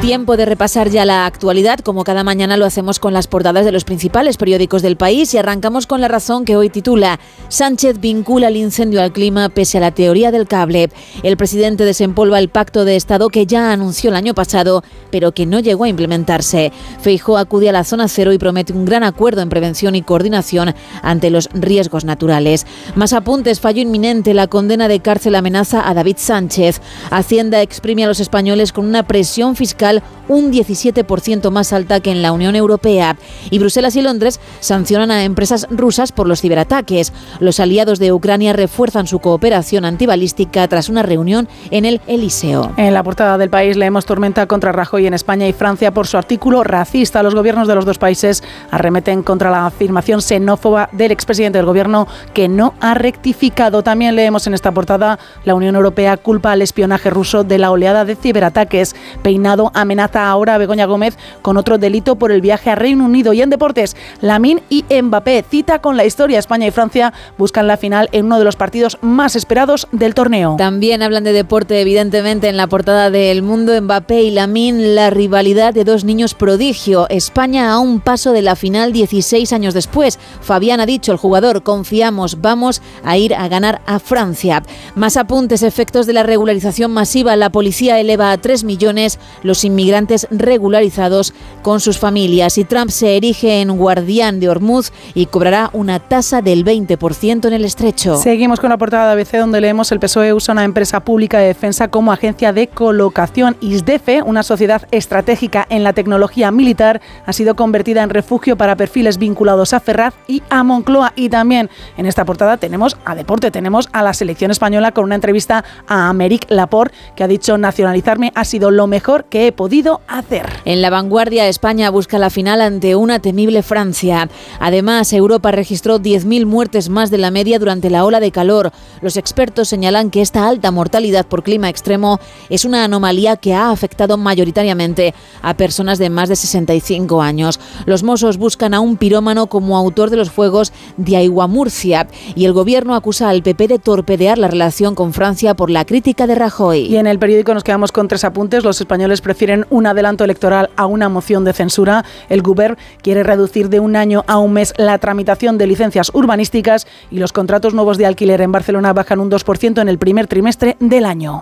Tiempo de repasar ya la actualidad, como cada mañana lo hacemos con las portadas de los principales periódicos del país, y arrancamos con La Razón, que hoy titula: Sánchez vincula el incendio al clima pese a la teoría del cable. El presidente desempolva el pacto de Estado que ya anunció el año pasado, pero que no llegó a implementarse. Feijóo acude a la zona cero y promete un gran acuerdo en prevención y coordinación ante los riesgos naturales. Más apuntes: fallo inminente, la condena de cárcel amenaza a David Sánchez. Hacienda exprime a los españoles con una presión fiscal un 17% más alta que en la Unión Europea. Y Bruselas y Londres sancionan a empresas rusas por los ciberataques. Los aliados de Ucrania refuerzan su cooperación antibalística tras una reunión en el Elíseo. En la portada del País leemos: tormenta contra Rajoy en España y Francia por su artículo racista. Los gobiernos de los dos países arremeten contra la afirmación xenófoba del expresidente del gobierno, que no ha rectificado. También leemos en esta portada: la Unión Europea culpa al espionaje ruso de la oleada de ciberataques. Peinado amenaza ahora a Begoña Gómez con otro delito por el viaje a Reino Unido. Y en deportes, Lamine y Mbappé, cita con la historia. España y Francia buscan la final en uno de los partidos más esperados del torneo. También hablan de deporte, evidentemente, en la portada de El Mundo. Mbappé y Lamine, la rivalidad de dos niños prodigio. España a un paso de la final 16 años después. Fabián ha dicho, el jugador: confiamos, vamos a ir a ganar a Francia. Más apuntes: efectos de la regularización masiva. La policía eleva a 3 millones los inmigrantes regularizados con sus familias. Y Trump se erige en guardián de Hormuz y cobrará una tasa del 20% en el estrecho. Seguimos con la portada de ABC, donde leemos: el PSOE usa una empresa pública de defensa como agencia de colocación. ISDEFE, una sociedad estratégica en la tecnología militar, ha sido convertida en refugio para perfiles vinculados a Ferraz y a Moncloa. Y también en esta portada tenemos a deporte, tenemos a la selección española con una entrevista a Aymeric Laporte, que ha dicho: nacionalizarme ha sido lo mejor que he podido hacer. En La Vanguardia, España busca la final ante una temible Francia. Además, Europa registró 10.000 muertes más de la media durante la ola de calor. Los expertos señalan que esta alta mortalidad por clima extremo es una anomalía que ha afectado mayoritariamente a personas de más de 65 años. Los Mossos buscan a un pirómano como autor de los fuegos de Aiguamurcia, y el gobierno acusa al PP de torpedear la relación con Francia por la crítica de Rajoy. Y en El Periódico nos quedamos con 3 apuntes. Los españoles prefieren un adelanto electoral a una moción de censura. El Govern quiere reducir de 1 año a 1 mes la tramitación de licencias urbanísticas, y los contratos nuevos de alquiler en Barcelona bajan un 2% en el primer trimestre del año.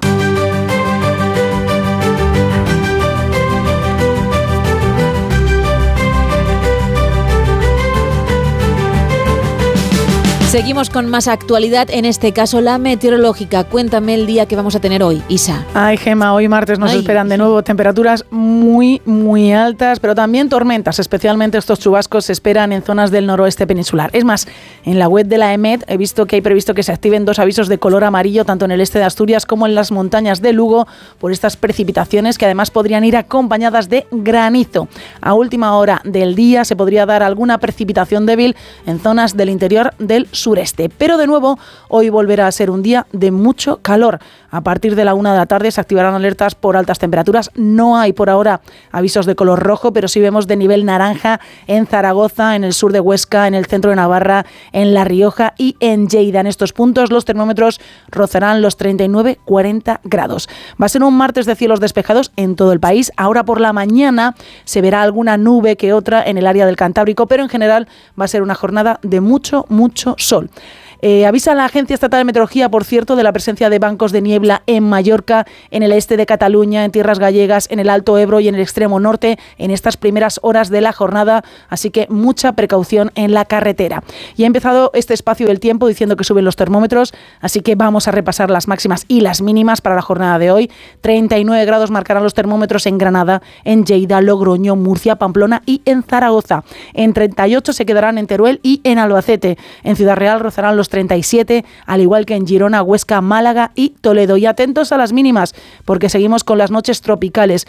Seguimos con más actualidad, en este caso la meteorológica. Cuéntame el día que vamos a tener hoy, Isa. Ay, Gema, hoy martes nos esperan de nuevo temperaturas muy, muy altas, pero también tormentas. Especialmente estos chubascos se esperan en zonas del noroeste peninsular. Es más, en la web de la EMET he visto que hay previsto que se activen 2 avisos de color amarillo, tanto en el este de Asturias como en las montañas de Lugo, por estas precipitaciones que además podrían ir acompañadas de granizo. A última hora del día se podría dar alguna precipitación débil en zonas del interior del sureste. Pero de nuevo, hoy volverá a ser un día de mucho calor. A partir de la 1 de la tarde se activarán alertas por altas temperaturas. No hay por ahora avisos de color rojo, pero sí vemos de nivel naranja en Zaragoza, en el sur de Huesca, en el centro de Navarra, en La Rioja y en Lleida. En estos puntos los termómetros rozarán los 39-40 grados. Va a ser un martes de cielos despejados en todo el país. Ahora por la mañana se verá alguna nube que otra en el área del Cantábrico, pero en general va a ser una jornada de mucho, mucho sol. Avisa la Agencia Estatal de Meteorología, por cierto, de la presencia de bancos de niebla en Mallorca, en el este de Cataluña, en tierras gallegas, en el Alto Ebro y en el extremo norte en estas primeras horas de la jornada, así que mucha precaución en la carretera. Y ha empezado este espacio del tiempo diciendo que suben los termómetros, así que vamos a repasar las máximas y las mínimas para la jornada de hoy. 39 grados marcarán los termómetros en Granada, en Lleida, Logroño, Murcia, Pamplona y en Zaragoza. En 38 se quedarán en Teruel y en Albacete. En Ciudad Real rozarán los 37, al igual que en Girona, Huesca, Málaga y Toledo. Y atentos a las mínimas, porque seguimos con las noches tropicales.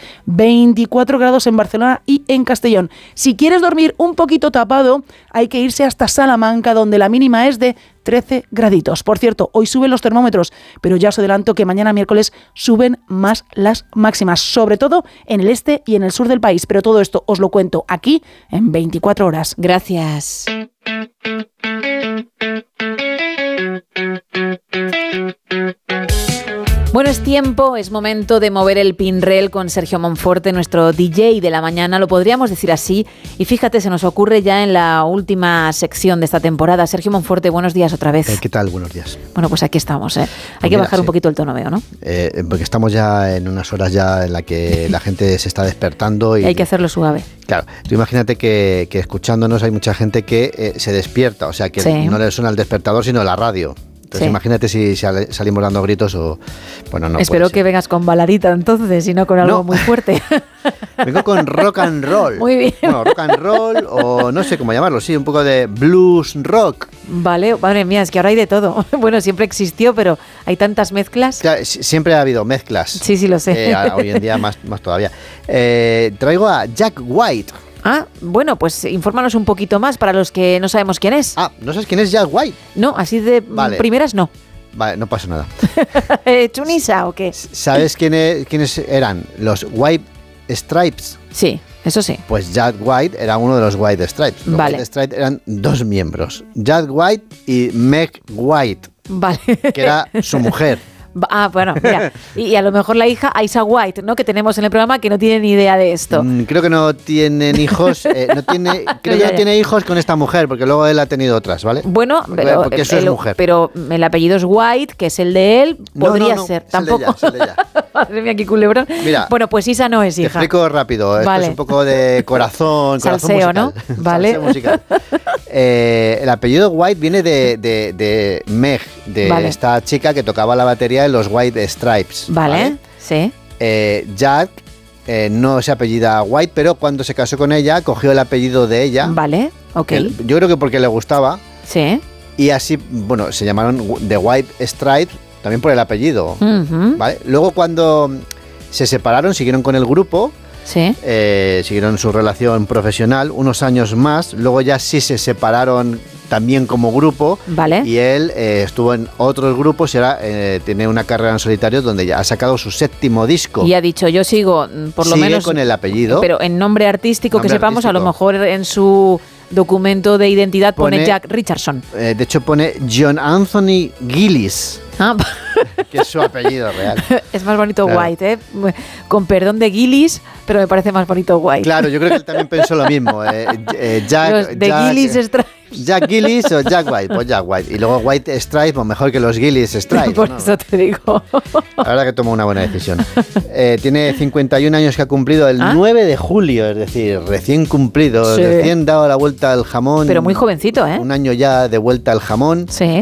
24 grados en Barcelona y en Castellón. Si quieres dormir un poquito tapado, hay que irse hasta Salamanca, donde la mínima es de 13 graditos. Por cierto, hoy suben los termómetros, pero ya os adelanto que mañana miércoles suben más las máximas, sobre todo en el este y en el sur del país. Pero todo esto os lo cuento aquí en 24 horas. Gracias. Bueno, es tiempo, es momento de mover el pinrel con Sergio Monforte, nuestro DJ de la mañana, lo podríamos decir así. Y fíjate, se nos ocurre ya en la última sección de esta temporada. Sergio Monforte, buenos días otra vez. ¿Qué tal? Buenos días. Bueno, pues aquí estamos, ¿eh? Hay que bajar un poquito el tono, veo, ¿no? Porque estamos ya en unas horas ya en la que la gente se está despertando. Y hay que hacerlo suave. Claro, tú imagínate que escuchándonos hay mucha gente que se despierta, o sea, que no le suena el despertador, sino la radio. Entonces imagínate si salimos dando gritos o... Bueno, no. Espero que vengas con baladita entonces y no con algo muy fuerte. Vengo con rock and roll. Muy bien. Bueno, rock and roll o no sé cómo llamarlo, sí, un poco de blues rock. Vale, madre mía, es que ahora hay de todo. Bueno, siempre existió, pero hay tantas mezclas. Claro, siempre ha habido mezclas. Sí, lo sé. Hoy en día más todavía. Traigo a Jack White. Ah, bueno, pues infórmanos un poquito más para los que no sabemos quién es. Ah, ¿no sabes quién es Jack White? No, así de primeras no. Vale, no pasa nada. ¿Chunisa o qué? ¿Sabes quiénes eran? Los White Stripes. Sí, eso sí. Pues Jack White era uno de los White Stripes. Los White Stripes eran dos miembros, Jack White y Meg White, que era su mujer. Ah, bueno, mira, y a lo mejor la hija Aisha White, ¿no? Que tenemos en el programa, que no tiene ni idea de esto. Creo que no tienen hijos, creo que no tiene hijos con esta mujer, porque luego él ha tenido otras, ¿vale? Bueno, porque eso es mujer. Pero el apellido es White, que es el de él, podría ser. Tampoco. Es el de ella. Madre mía, qué culebrón. Mira, bueno, pues Isa no es hija. Te explico rápido, vale. Esto es un poco de corazón salseo, musical, ¿no? Vale. Salseo musical. El apellido White viene de Meg, de esta chica que tocaba la batería de los White Stripes. Vale, sí. Jack no se apellida White, pero cuando se casó con ella, cogió el apellido de ella. Vale, ok. Yo creo que porque le gustaba. Sí. Y así, bueno, se llamaron The White Stripes, también por el apellido. ¿Vale? Luego cuando se separaron, siguieron con el grupo. Sí. Siguieron su relación profesional unos años más. Luego ya sí se separaron también como grupo. Vale. Y él estuvo en otros grupos y ahora tiene una carrera en solitario donde ya ha sacado su 7º disco. Y ha dicho, yo sigo por lo menos con el apellido. Pero en nombre artístico, que sepamos, a lo mejor en su documento de identidad pone Jack Richardson. De hecho pone John Anthony Gillis. Que es su apellido real. Es más bonito White, ¿eh? Con perdón de Gillis, pero me parece más bonito White. Claro, yo creo que él también pensó lo mismo. Los de Gillis Stripes. Jack Gillis o Jack White, pues Jack White. Y luego White Stripes, pues mejor que los Gillis Stripes. Por eso te digo. La verdad que tomó una buena decisión. Tiene 51 años que ha cumplido el 9 de julio, es decir, recién cumplido, recién dado la vuelta al jamón. Pero muy jovencito, ¿eh? Un año ya de vuelta al jamón. Sí.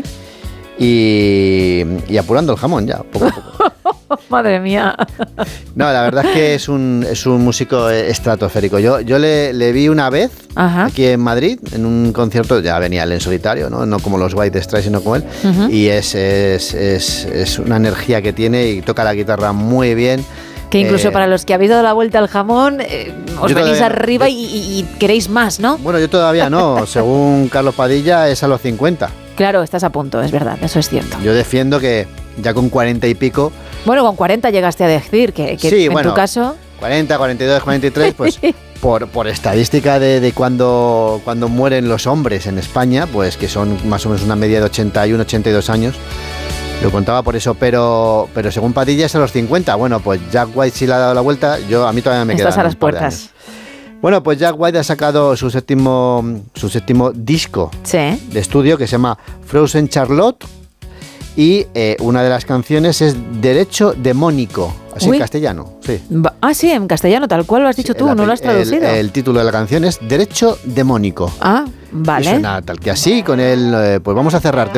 Y apurando el jamón ya, poco a poco. Madre mía. No, la verdad es que es un músico estratosférico. Yo le vi una vez aquí en Madrid, en un concierto, ya venía él en solitario, no como los White Stripes, sino como él. Y es una energía que tiene y toca la guitarra muy bien. Que incluso para los que habéis dado la vuelta al jamón, os venís arriba y queréis más, ¿no? Bueno, yo todavía no. Según Carlos Padilla, es a los 50. Claro, estás a punto, es verdad, eso es cierto. Yo defiendo que ya con 40 y pico... Bueno, con 40 llegaste a decir que sí, en tu caso... 40, 42, 43, pues por estadística de cuando mueren los hombres en España, pues que son más o menos una media de 81, 82 años... Lo contaba por eso, pero según Padilla es a los 50. Bueno, pues Jack White sí le ha dado la vuelta. A mí todavía me queda. Estás a las puertas. Bueno, pues Jack White ha sacado su séptimo disco de estudio que se llama Frozen Charlotte. Y una de las canciones es Derecho Demónico, así en castellano. Sí. Sí, en castellano, tal cual lo has dicho tú, no lo has traducido. El título de la canción es Derecho Demónico. Ah, vale. Y suena tal que así, con él, pues vamos a cerrar.